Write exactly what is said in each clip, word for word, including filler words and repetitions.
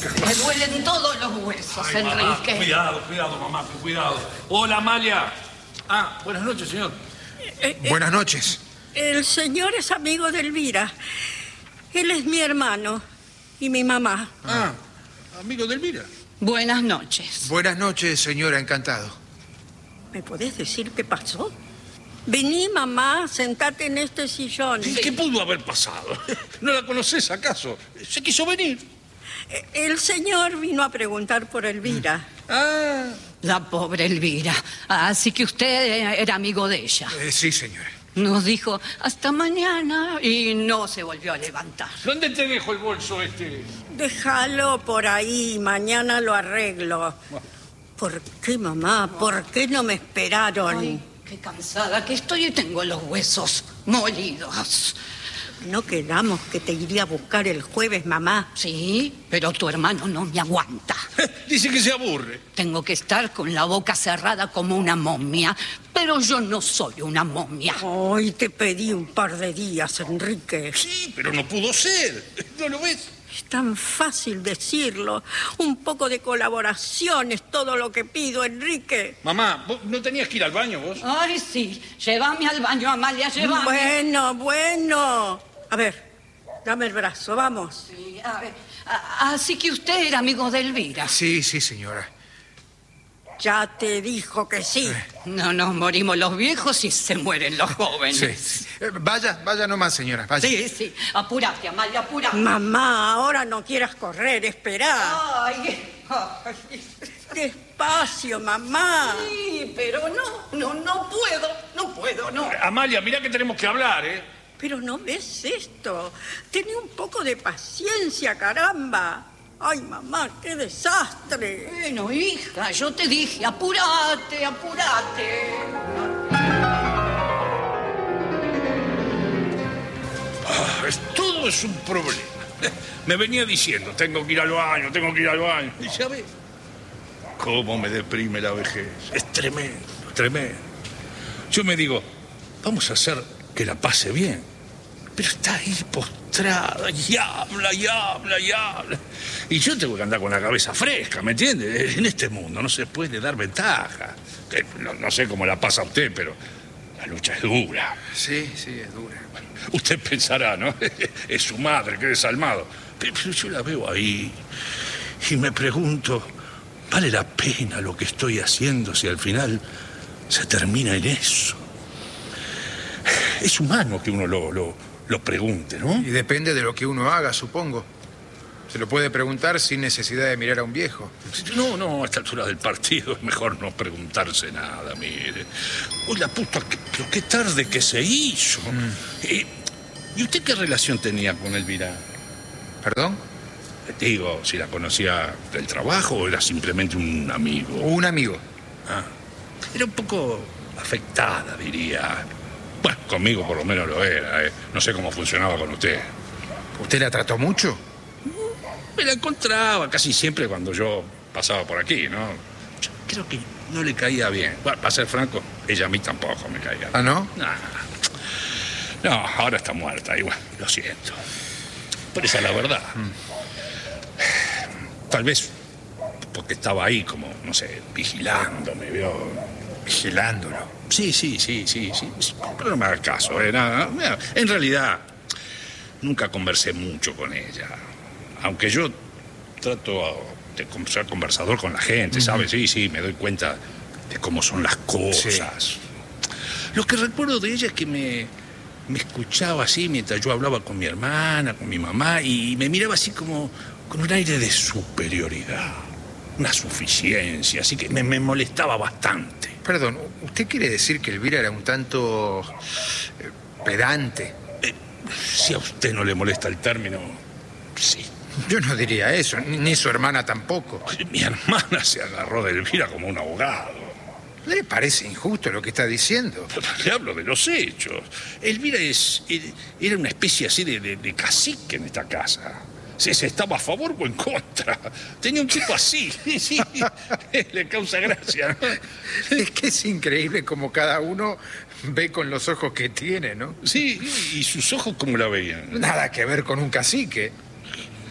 Me duelen todos los huesos, Ay, Enrique. Mamá, cuidado, cuidado, mamá, cuidado. Hola, Amalia. Ah, buenas noches, señor. Eh, eh, Buenas noches. El señor es amigo de Elvira. Él es mi hermano y mi mamá. Ah, amigo de Elvira. Buenas noches. Buenas noches, señora, encantado. ¿Me podés decir qué pasó? Vení, mamá, sentate en este sillón. ¿Y qué pudo haber pasado? ¿No la conoces acaso? Se quiso venir. Eh, El señor vino a preguntar por Elvira. Ah, La pobre Elvira. Así que usted era amigo de ella. Eh, sí, señora. Nos dijo hasta mañana y no se volvió a levantar. ¿dónde te dejo el bolso este? Déjalo por ahí, mañana lo arreglo. ¿Por qué, mamá? ¿Por qué no me esperaron? Ay, qué cansada que estoy y tengo los huesos molidos. ¿No quedamos que te iría a buscar el jueves, mamá? Sí, pero tu hermano no me aguanta. Dice que se aburre. Tengo que estar con la boca cerrada como una momia, pero yo no soy una momia. Hoy te pedí un par de días, Enrique. Sí, pero no pudo ser. ¿No lo ves? Es tan fácil decirlo. Un poco de colaboración es todo lo que pido, Enrique. Mamá, ¿vos no tenías que ir al baño vos? Ay, sí, llévame al baño, Amalia, llévame. Bueno, bueno. A ver, dame el brazo, vamos. Sí, a ver, a- así que usted era amigo de Elvira. Sí, sí, señora. Ya te dijo que sí. No nos morimos los viejos y se mueren los jóvenes. Sí. Eh, vaya, vaya nomás, señora, vaya. Sí, sí. Apúrate, Amalia, apúrate. Mamá, ahora no quieras correr, esperá. Ay, ay. Despacio, mamá. Sí, pero no, no, no puedo, no puedo, no. Amalia, mirá que tenemos que hablar, ¿eh? Pero no ves esto. Ten un poco de paciencia, caramba. Ay, mamá, qué desastre. Bueno, hija, yo te dije, apúrate, apúrate. Ah, es, todo es un problema. Me venía diciendo, tengo que ir al baño, tengo que ir al baño. Y ya ves, cómo me deprime la vejez. Es tremendo, tremendo. Yo me digo, vamos a hacer que la pase bien. Pero está ahí postrada y habla y habla y habla. Y yo tengo que andar con la cabeza fresca, ¿me entiende? En este mundo no se puede dar ventaja. Eh, No, no sé cómo la pasa a usted, pero la lucha es dura. Sí, sí, es dura. Usted pensará, ¿no? Es su madre, qué desalmado. Pero yo la veo ahí y me pregunto, ¿vale la pena lo que estoy haciendo si al final se termina en eso? Es humano que uno lo, lo, lo pregunte, ¿no? Y depende de lo que uno haga, supongo. Se lo puede preguntar sin necesidad de mirar a un viejo. No, no, a esta altura del partido es mejor no preguntarse nada, mire. Uy, la puta, qué- pero qué tarde que se hizo. Eh, ¿Y usted qué relación tenía con Elvira? ¿Perdón? Digo, si la conocía del trabajo o era simplemente un amigo. Un amigo. Ah, era un poco afectada, diría. Bueno, conmigo por lo menos lo era, ¿eh? No sé cómo funcionaba con usted. ¿Usted la trató mucho? Me la encontraba casi siempre cuando yo pasaba por aquí, ¿no? Yo creo que no le caía bien. Bueno, para ser franco, ella a mí tampoco me caía bien. ¿Ah, no? No, no, ahora está muerta, igual, lo siento. Pero esa es la verdad. Tal vez porque estaba ahí como, no sé, vigilándome, ¿vio? Vigilándolo. Sí, sí, sí, sí, sí. Pero no me haga caso, ¿eh? Nada. Mira, en realidad, nunca conversé mucho con ella. Aunque yo trato de ser conversador con la gente, ¿sabes? Sí, sí, me doy cuenta de cómo son las cosas. Lo que recuerdo de ella es que me, me escuchaba así mientras yo hablaba con mi hermana, con mi mamá, y me miraba así como con un aire de superioridad, una suficiencia, así que me, me molestaba bastante. Perdón, ¿usted quiere decir que Elvira era un tanto eh, pedante? Eh, si a usted no le molesta el término, sí. Yo no diría eso, ni, ni su hermana tampoco. Mi hermana se agarró de Elvira como un abogado. ¿No le parece injusto lo que está diciendo? Le hablo de los hechos. Elvira es, era una especie así de, de, de cacique en esta casa. Si se estaba a favor o en contra. Tenía un tipo así. Sí, le causa gracia, ¿no? Es que es increíble como cada uno ve con los ojos que tiene, ¿no? Sí, y sus ojos cómo la veían. Nada que ver con un cacique.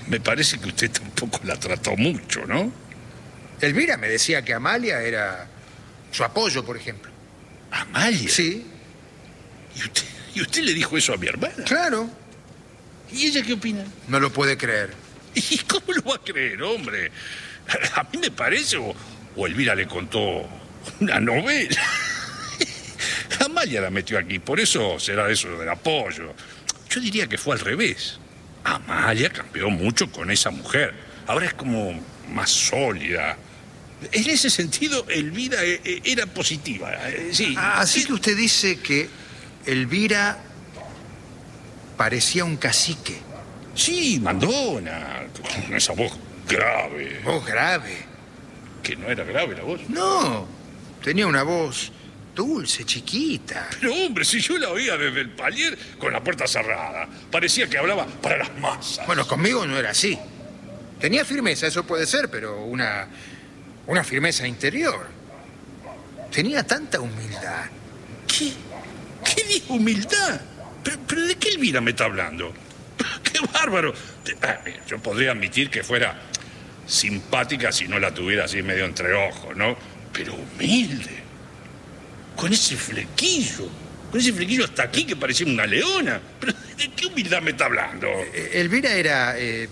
Me parece que usted tampoco la trató mucho, ¿no? Elvira me decía que Amalia era su apoyo, por ejemplo. ¿Amalia? Sí. ¿Y usted, ¿Y usted le dijo eso a mi hermana? Claro. ¿Y ella qué opina? No lo puede creer. ¿Y cómo lo va a creer, hombre? A mí me parece, o, o Elvira le contó una novela. Amalia la metió aquí, por eso será eso del apoyo. Yo diría que fue al revés. Amalia cambió mucho con esa mujer. Ahora es como más sólida. En ese sentido, Elvira era positiva, sí. Así que usted dice que Elvira parecía un cacique. Sí, mandona, con esa voz grave. ¿Voz grave? Que no era grave la voz. No, tenía una voz dulce, chiquita. Pero hombre, si yo la oía desde el palier con la puerta cerrada, parecía que hablaba para las masas. Bueno, conmigo no era así. Tenía firmeza, eso puede ser, pero una, una firmeza interior. Tenía tanta humildad. ¿Qué? ¿Qué dijo humildad? ¿Pero, pero de qué Elvira me está hablando? ¡Qué bárbaro! Yo podría admitir que fuera simpática si no la tuviera así medio entre ojos, ¿no? Pero humilde. Con ese flequillo. Con ese flequillo hasta aquí que parecía una leona. ¿Pero de qué humildad me está hablando? Eh, Elvira era... Eh,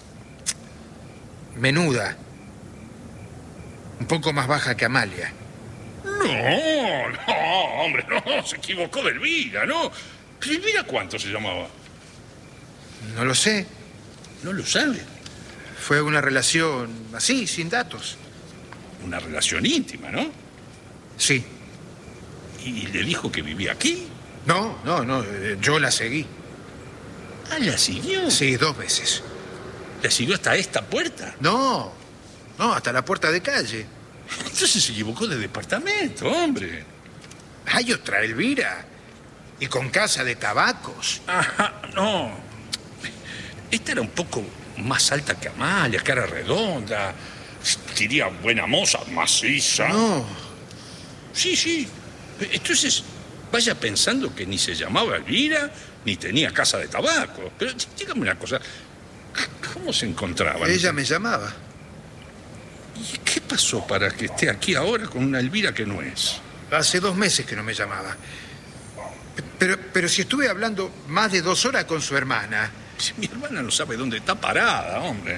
menuda. Un poco más baja que Amalia. No, no, hombre, no. Se equivocó de Elvira, ¿no? ¿Pero Elvira cuánto se llamaba? No lo sé. No lo sabe. Fue una relación así, sin datos. Una relación íntima, ¿no? Sí. ¿Y le dijo que vivía aquí? No, no, no. eh, Yo la seguí. Ah, ¿la siguió? Sí, dos veces. ¿La siguió hasta esta puerta? No, no, hasta la puerta de calle. Entonces se equivocó de departamento, hombre. Hay otra Elvira. Y con casa de tabacos. Ajá, no. Esta era un poco más alta que Amalia, cara redonda. Diría buena moza, maciza. No. Sí, sí. Entonces, vaya pensando que ni se llamaba Elvira, ni tenía casa de tabaco. Pero dígame una cosa, ¿cómo se encontraban? Ella me llamaba. ¿Y qué pasó para que esté aquí ahora con una Elvira que no es? Hace dos meses que no me llamaba. Pero, pero si estuve hablando más de dos horas con su hermana. Si mi hermana no sabe dónde está parada, hombre.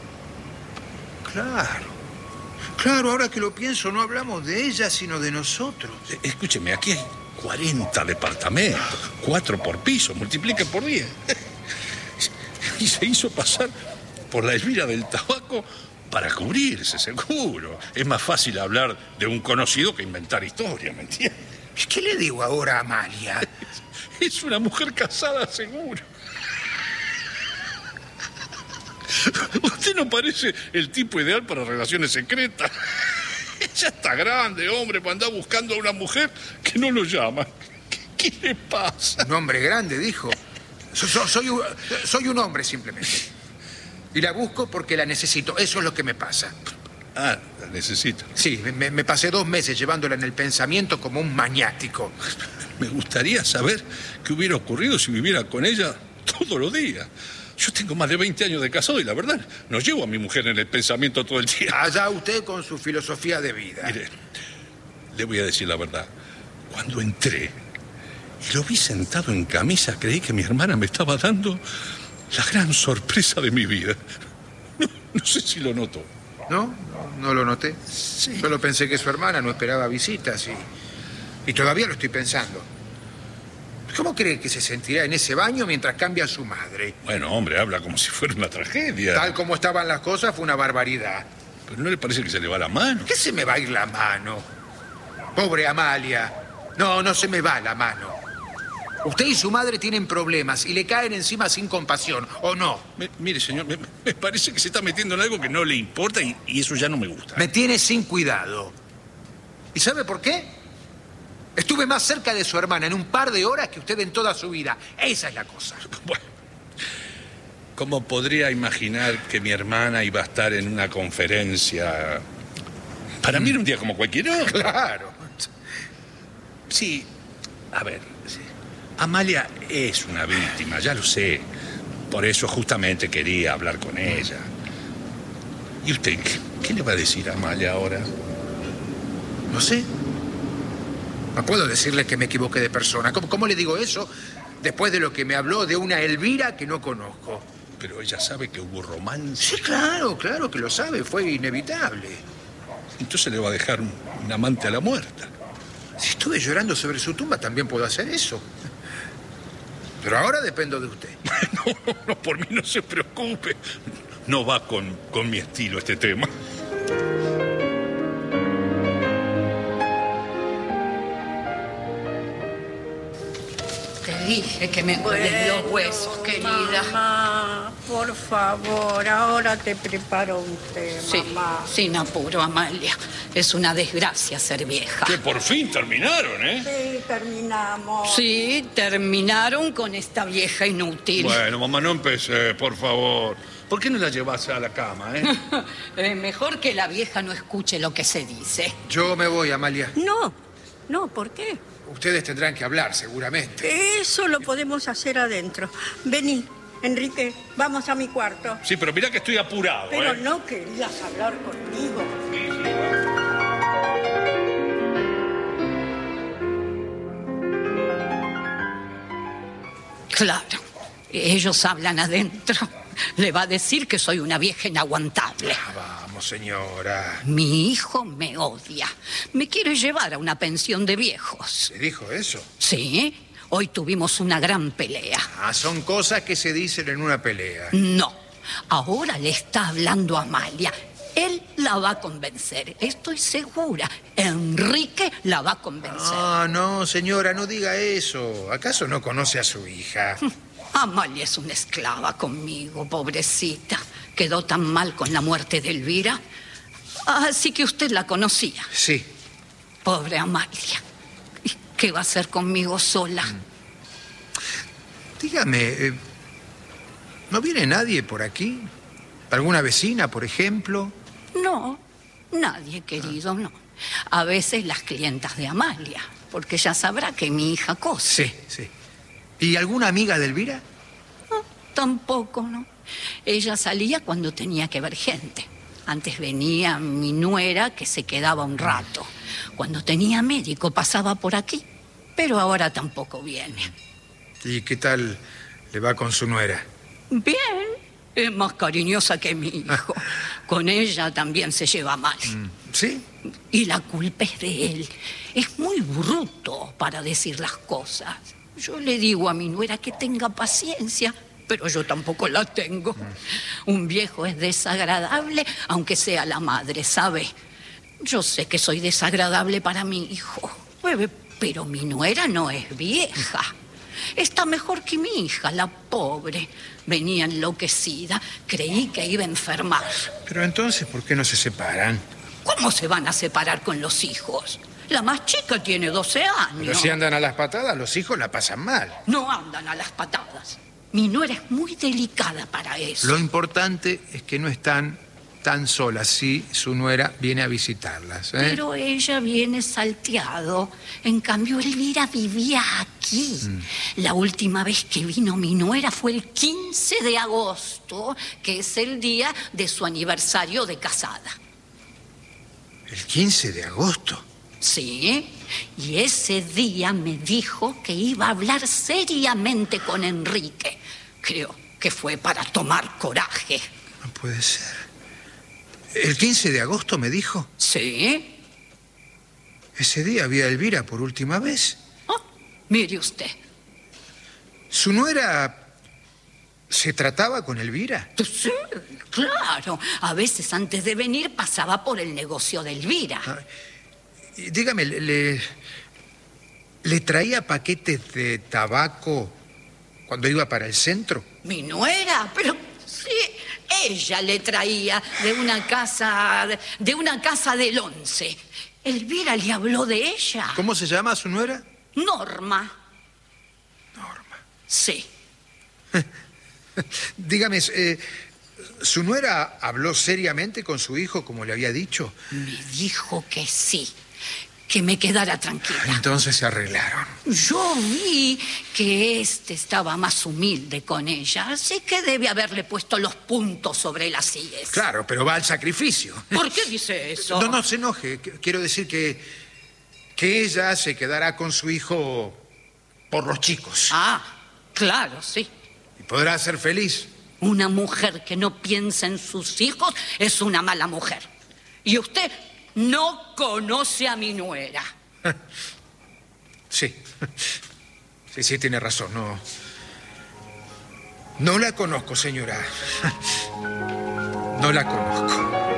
Claro. Claro, ahora que lo pienso, no hablamos de ella, sino de nosotros. Eh, Escúcheme, aquí hay cuarenta departamentos, cuatro por piso, multiplique por diez. Y se hizo pasar por la Elvira del tabaco para cubrirse, seguro. Es más fácil hablar de un conocido que inventar historia, ¿me entiende? ¿Qué le digo ahora a Amalia? Es una mujer casada, seguro. Usted no parece el tipo ideal para relaciones secretas. Ella está grande, hombre, para andar buscando a una mujer que no lo llama. ¿Qué, qué le pasa? Un hombre grande, dijo. So- so- soy, un, soy un hombre, simplemente. Y la busco porque la necesito. Eso es lo que me pasa. Ah, la necesito. Sí, me, me pasé dos meses llevándola en el pensamiento como un maniático. Me gustaría saber qué hubiera ocurrido si viviera con ella todos los días. Yo tengo más de veinte años de casado y la verdad, no llevo a mi mujer en el pensamiento todo el día. Allá usted con su filosofía de vida. Mire, le voy a decir la verdad. Cuando entré y lo vi sentado en camisa, creí que mi hermana me estaba dando la gran sorpresa de mi vida. No, no sé si lo notó. ¿No? No, no lo noté. Sí. Solo pensé que su hermana no esperaba visitas y, y todavía lo estoy pensando. ¿Cómo cree que se sentirá en ese baño mientras cambia a su madre? Bueno, hombre, habla como si fuera una tragedia. Tal como estaban las cosas, fue una barbaridad. Pero ¿no le parece que se le va la mano? ¿Qué se me va a ir la mano? Pobre Amalia. No, no se me va la mano. Usted y su madre tienen problemas y le caen encima sin compasión, ¿o no? Me- mire, señor, me, me parece que se está metiendo en algo que no le importa y, y eso ya no me gusta. Me tiene sin cuidado. ¿Y sabe por qué? Estuve más cerca de su hermana en un par de horas que usted en toda su vida. Esa es la cosa. Bueno, ¿cómo podría imaginar que mi hermana iba a estar en una conferencia? Para mí era un día como cualquier otro. Claro. Sí, a ver, sí. Amalia es una víctima, ya lo sé. Por eso justamente quería hablar con ella. ¿Y usted qué, qué le va a decir a Amalia ahora? No sé. No puedo decirle que me equivoqué de persona. ¿Cómo, cómo le digo eso después de lo que me habló de una Elvira que no conozco? Pero ella sabe que hubo romance. Sí, claro, claro que lo sabe. Fue inevitable. Entonces le va a dejar un, un amante a la muerta. Si estuve llorando sobre su tumba, también puedo hacer eso. Pero ahora dependo de usted. No, no, por mí no se preocupe. No va con, con mi estilo este tema. Te dije que me duelen los huesos, querida. Mamá, por favor, ahora te preparo un té, Sí, mamá. sin apuro, Amalia. Es una desgracia ser vieja. Que por fin terminaron, ¿eh? Sí, terminamos. Sí, terminaron con esta vieja inútil. Bueno, mamá, no empecé, por favor. ¿Por qué no la llevas a la cama, eh? Es mejor que la vieja no escuche lo que se dice. Yo me voy, Amalia. No, no, ¿por qué? Ustedes tendrán que hablar, seguramente. Eso lo podemos hacer adentro. Vení, Enrique, vamos a mi cuarto. Sí, pero mira que estoy apurado, Pero ¿eh? no querías hablar conmigo. Claro, ellos hablan adentro. Le va a decir que soy una vieja inaguantable. Ah, vamos, señora. Mi hijo me odia. Me quiere llevar a una pensión de viejos. ¿Se dijo eso? Sí, hoy tuvimos una gran pelea. Ah, son cosas que se dicen en una pelea. No, ahora le está hablando a Amalia. Él la va a convencer, estoy segura. Enrique la va a convencer. Ah, no, señora, no diga eso. ¿Acaso no conoce a su hija? Amalia es una esclava conmigo, pobrecita. Quedó tan mal con la muerte de Elvira. Así que usted la conocía. Sí. Pobre Amalia. ¿Y qué va a hacer conmigo sola? Dígame, eh, ¿no viene nadie por aquí? ¿Alguna vecina, por ejemplo? No, nadie, querido, no. A veces las clientas de Amalia, porque ya sabrá que mi hija cose. Sí, sí. ¿Y alguna amiga de Elvira? No, tampoco, ¿no? Ella salía cuando tenía que ver gente. Antes venía mi nuera, que se quedaba un rato. Cuando tenía médico pasaba por aquí, pero ahora tampoco viene. ¿Y qué tal le va con su nuera? Bien, es más cariñosa que mi hijo. Con ella también se lleva mal. ¿Sí? Y la culpa es de él. Es muy bruto para decir las cosas. Yo le digo a mi nuera que tenga paciencia, pero yo tampoco la tengo. Un viejo es desagradable, aunque sea la madre, ¿sabe? Yo sé que soy desagradable para mi hijo, pero mi nuera no es vieja. Está mejor que mi hija, la pobre. Venía enloquecida, creí que iba a enfermar. Pero entonces, ¿por qué no se separan? ¿Cómo se van a separar con los hijos? La más chica tiene doce años. Pero si andan a las patadas, los hijos la pasan mal. No andan a las patadas. Mi nuera es muy delicada para eso. Lo importante es que no están tan solas si su nuera viene a visitarlas, ¿eh? Pero ella viene salteado. En cambio, Elvira vivía aquí. Mm. La última vez que vino mi nuera fue el quince de agosto, que es el día de su aniversario de casada. ¿El quince de agosto? Sí, y ese día me dijo que iba a hablar seriamente con Enrique. Creo que fue para tomar coraje. No puede ser. ¿El quince de agosto me dijo? Sí. Ese día vi a Elvira por última vez. Oh, mire usted. ¿Su nuera se trataba con Elvira? Sí, claro. A veces antes de venir pasaba por el negocio de Elvira. Ah, dígame, ¿le, ¿le traía paquetes de tabaco cuando iba para el centro? Mi nuera, pero sí, ella le traía de una casa, de una casa del once. Elvira le habló de ella. ¿Cómo se llama su nuera? Norma. Norma. Sí. Dígame, eh, ¿su nuera habló seriamente con su hijo como le había dicho? Me dijo que sí, que me quedara tranquila. Entonces se arreglaron. Yo vi que este estaba más humilde con ella, así que debe haberle puesto los puntos sobre las íes. Claro, pero va al sacrificio. ¿Por qué dice eso? No, no se enoje. Qu- Quiero decir que, que ella se quedará con su hijo por los chicos. Ah, claro, sí. Y podrá ser feliz. Una mujer que no piensa en sus hijos es una mala mujer. Y usted no conoce a mi nuera. Sí. Sí, sí, tiene razón. No. No la conozco, señora. No la conozco.